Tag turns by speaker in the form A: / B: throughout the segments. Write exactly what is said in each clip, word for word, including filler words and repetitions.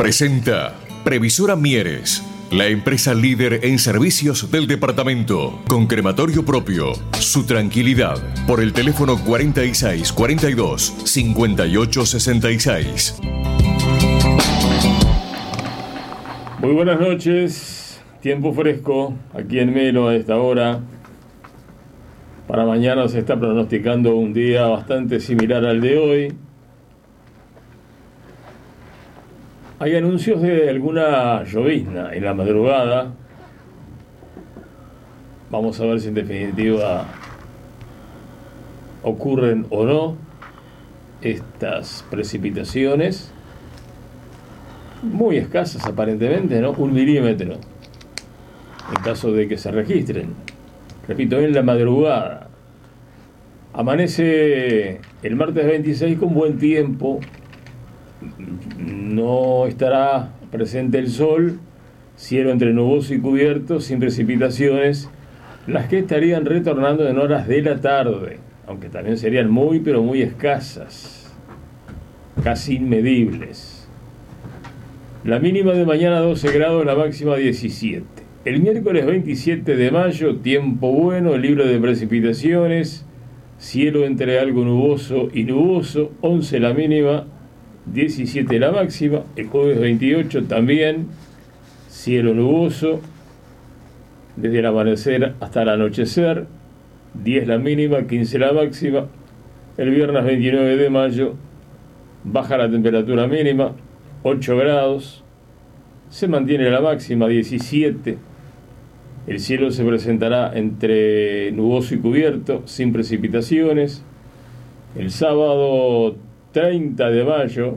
A: presenta Previsora Mieres, la empresa líder en servicios del departamento, con crematorio propio. Su tranquilidad, por el teléfono cuarenta y seis, cuarenta y dos, cincuenta y ocho sesenta y seis.
B: Muy buenas noches, tiempo fresco aquí en Melo a esta hora. Para mañana se está pronosticando un día bastante similar al de hoy. Hay anuncios de alguna llovizna en la madrugada. Vamos a ver si en definitiva ocurren o no estas precipitaciones. Muy escasas aparentemente, ¿no? Un milímetro. En caso de que se registren. Repito, en la madrugada. Amanece el martes veintiséis con buen tiempo. No estará presente el sol, cielo entre nuboso y cubierto, sin precipitaciones, las que estarían retornando en horas de la tarde, aunque también serían muy pero muy escasas, casi inmedibles. La mínima de mañana doce grados, la máxima diecisiete. El miércoles veintisiete de mayo, tiempo bueno, libre de precipitaciones, cielo entre algo nuboso y nuboso, once la mínima, diecisiete la máxima. El jueves veintiocho también, cielo nuboso, desde el amanecer hasta el anochecer, diez la mínima, quince la máxima. El viernes veintinueve de mayo, baja la temperatura mínima, ocho grados, se mantiene la máxima, diecisiete. El cielo se presentará entre nuboso y cubierto, sin precipitaciones. El sábado treinta de mayo,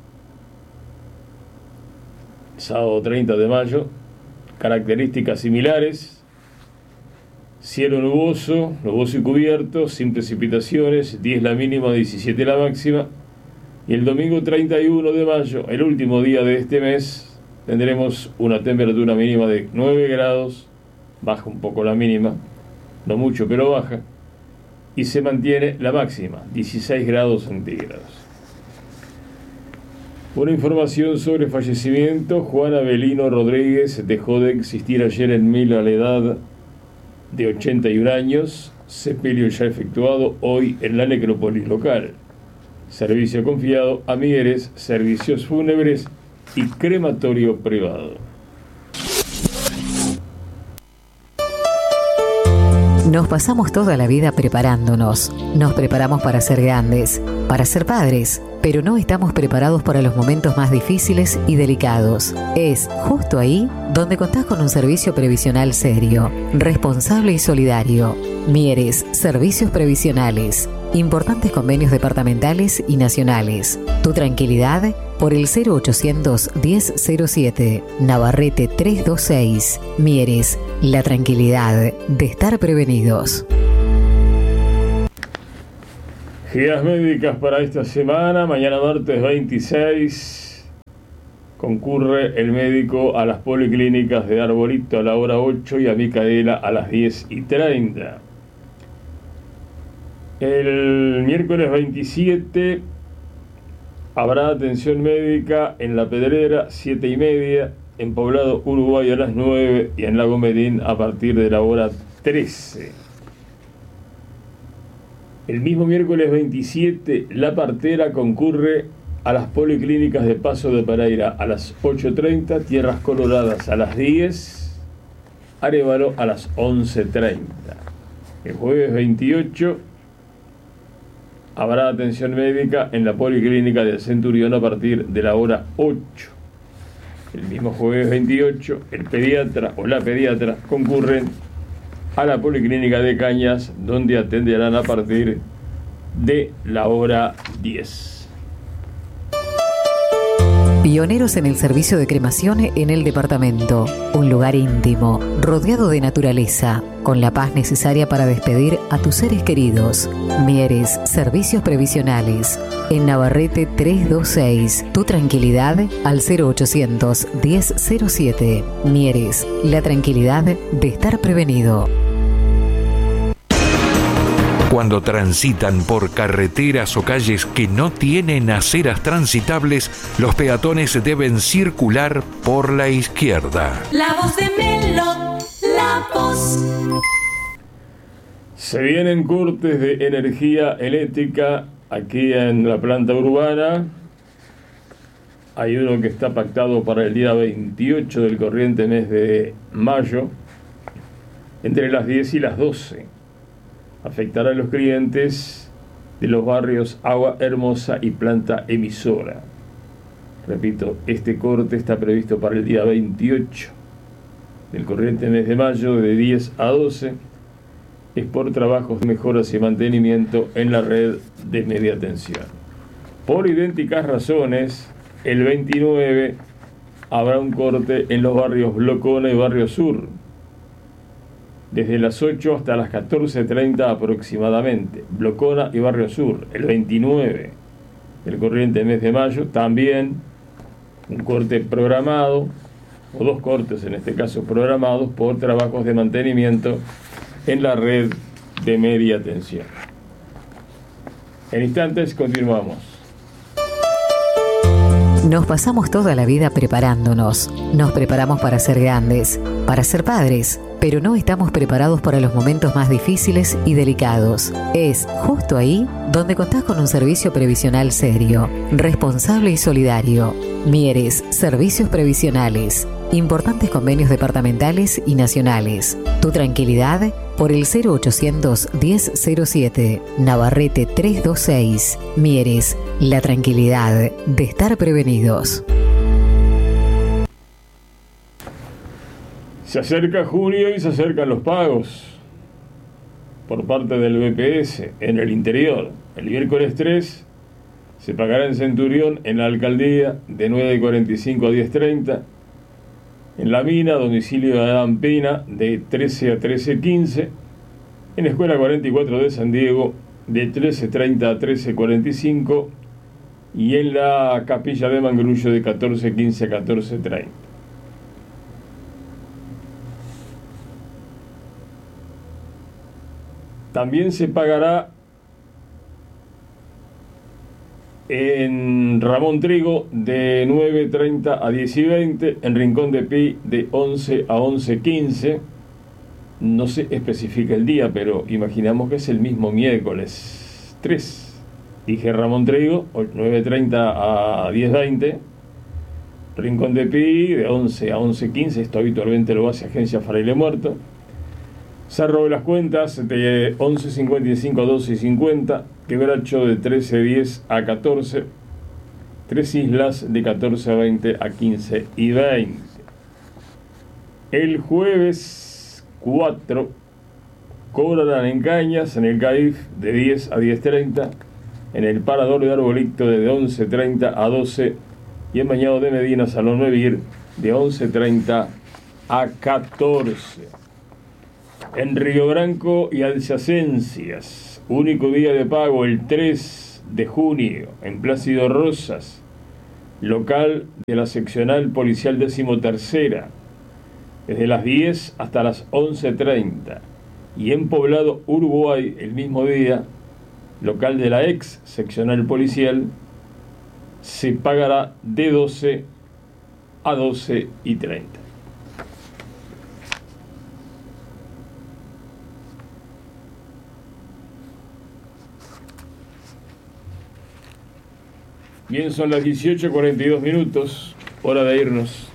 B: sábado treinta de mayo, características similares, cielo nuboso, nuboso y cubierto, sin precipitaciones, diez la mínima, diecisiete la máxima. Y el domingo treinta y uno de mayo, el último día de este mes, tendremos una temperatura mínima de nueve grados, baja un poco la mínima, no mucho pero baja, y se mantiene la máxima, dieciséis grados centígrados. Una información sobre fallecimiento: Juan Abelino Rodríguez dejó de existir ayer en Melo a la edad de ochenta y un años, sepelio ya efectuado hoy en la necrópolis local. Servicio confiado a Mieres, servicios fúnebres y crematorio privado.
C: Nos pasamos toda la vida preparándonos. Nos preparamos para ser grandes, para ser padres, pero no estamos preparados para los momentos más difíciles y delicados. Es justo ahí donde contás con un servicio previsional serio, responsable y solidario. Mieres, servicios previsionales. Importantes convenios departamentales y nacionales. Tu tranquilidad por el cero ochocientos diez cero siete, Navarrete trescientos veintiséis. Mieres, la tranquilidad de estar prevenidos.
B: Guías médicas para esta semana. Mañana martes veintiséis concurre el médico a las policlínicas de Arbolito a la hora ocho y a Micaela a las diez y treinta. El miércoles veintisiete habrá atención médica en La Pedrera, siete y media, en Poblado Uruguay a las nueve y en Lago Medín a partir de la hora trece. El mismo miércoles veintisiete, La Partera concurre a las policlínicas de Paso de Pereira a las ocho treinta, Tierras Coloradas a las diez, Arévalo a las once treinta. El jueves veintiocho habrá atención médica en la policlínica del Centurión a partir de la hora ocho. El mismo jueves veintiocho, el pediatra o la pediatra concurren a la policlínica de Cañas, donde atenderán a partir de la hora diez.
C: Pioneros en el servicio de cremación en el departamento. Un lugar íntimo, rodeado de naturaleza, con la paz necesaria para despedir a tus seres queridos. Mieres, servicios previsionales. En Navarrete trescientos veintiséis. Tu tranquilidad al cero ochocientos diez cero siete. Mieres, la tranquilidad de estar prevenido.
D: Cuando transitan por carreteras o calles que no tienen aceras transitables, los peatones deben circular por la izquierda.
E: La voz de Melo, la voz.
B: Se vienen cortes de energía eléctrica aquí en la planta urbana. Hay uno que está pactado para el día veintiocho del corriente mes de mayo, entre las diez y las doce. Afectará a los clientes de los barrios Agua Hermosa y Planta Emisora. Repito, este corte está previsto para el día veintiocho del corriente mes de mayo, de diez a doce. Es por trabajos de mejoras y mantenimiento en la red de media tensión. Por idénticas razones, el veintinueve habrá un corte en los barrios Blocona y Barrio Sur, desde las ocho hasta las catorce treinta aproximadamente. Blocona y Barrio Sur, el veintinueve del corriente mes de mayo, también un corte programado, o dos cortes en este caso programados, por trabajos de mantenimiento en la red de media tensión. En instantes continuamos.
C: Nos pasamos toda la vida preparándonos. Nos preparamos para ser grandes, para ser padres, pero no estamos preparados para los momentos más difíciles y delicados. Es justo ahí donde contás con un servicio previsional serio, responsable y solidario. Mieres, Servicios Previsionales. Importantes convenios departamentales y nacionales. Tu tranquilidad por el cero ochocientos diez cero siete, Navarrete trescientos veintiséis. Mieres, la tranquilidad de estar prevenidos.
B: Se acerca junio y se acercan los pagos por parte del B P S en el interior. El miércoles tres se pagará en Centurión, en la alcaldía, de nueve cuarenta y cinco a diez treinta. En La Mina, domicilio de Adán Pina, de trece a trece quince. En Escuela cuarenta y cuatro de San Diego, de trece treinta a trece cuarenta y cinco. Y en la Capilla de Mangrullo, de catorce quince a catorce treinta. También se pagará en Ramón Trigo, de nueve treinta a diez y veinte, en Rincón de Pi, de once a once quince. No se especifica el día, pero imaginamos que es el mismo miércoles tres. Dije Ramón Trigo, nueve treinta a diez veinte. Rincón de Pi, de once a once quince. Esto habitualmente lo hace Agencia Fraile Muerto. Cerro de las Cuentas, de once cincuenta y cinco a doce cincuenta. Quebracho, de trece diez a catorce. Tres Islas, de catorce a veinte a quince y veinte. El jueves cuatro cobrarán en Cañas, en el C A I F, de diez a diez treinta. En el Parador de Arbolito, de once treinta a doce. Y en Bañado de Medina, Salón Mevir, de once treinta a catorce. En Río Branco y adyacencias, único día de pago el tres de junio, en Plácido Rosas, local de la seccional policial decimotercera, desde las diez hasta las once treinta. Y en Poblado, Uruguay, el mismo día, local de la ex seccional policial, se pagará de doce a doce y treinta. Bien, son las dieciocho cuarenta y dos minutos, hora de irnos.